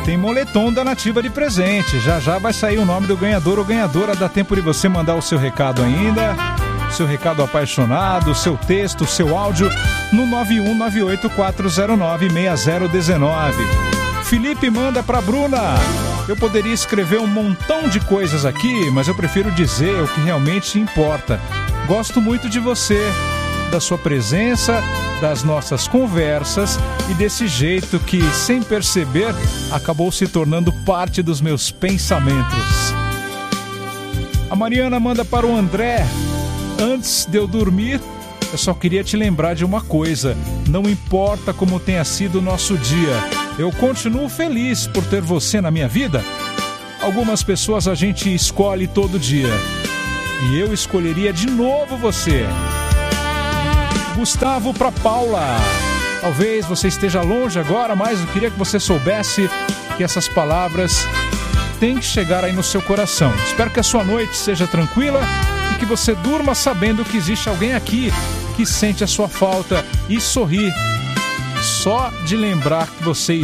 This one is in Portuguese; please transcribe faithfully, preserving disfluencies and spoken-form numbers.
tem moletom da Nativa de presente. Já já vai sair o nome do ganhador ou ganhadora. Dá tempo de você mandar o seu recado ainda, seu recado apaixonado, seu texto, seu áudio no nove um nove oito quatro zero nove seis zero um nove. Felipe manda pra Bruna: eu poderia escrever um montão de coisas aqui, mas eu prefiro dizer o que realmente importa. Gosto muito de você, da sua presença, das nossas conversas e desse jeito que, sem perceber, acabou se tornando parte dos meus pensamentos. A Mariana manda para o André: antes de eu dormir, eu só queria te lembrar de uma coisa. Não importa como tenha sido o nosso dia, eu continuo feliz por ter você na minha vida. Algumas pessoas a gente escolhe todo dia, e eu escolheria de novo você. Gustavo para Paula: talvez você esteja longe agora, mas eu queria que você soubesse que essas palavras têm que chegar aí no seu coração. Espero que a sua noite seja tranquila e que você durma sabendo que existe alguém aqui que sente a sua falta e sorri só de lembrar que você